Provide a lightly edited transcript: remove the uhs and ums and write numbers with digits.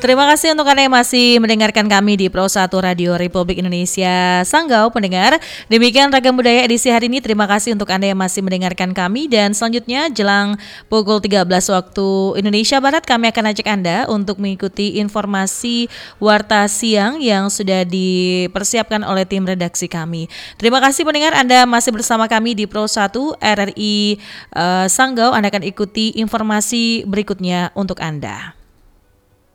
Terima kasih untuk Anda yang masih mendengarkan kami di Pro 1 Radio Republik Indonesia Sanggau pendengar. Demikian Ragam Budaya edisi hari ini. Terima kasih untuk Anda yang masih mendengarkan kami. Dan selanjutnya jelang pukul 13 waktu Indonesia Barat kami akan ajak Anda untuk mengikuti informasi Warta Siang yang sudah dipersiapkan oleh tim redaksi kami. Terima kasih pendengar Anda masih bersama kami di Pro 1 RRI Sanggau. Anda akan ikuti informasi berikutnya untuk Anda.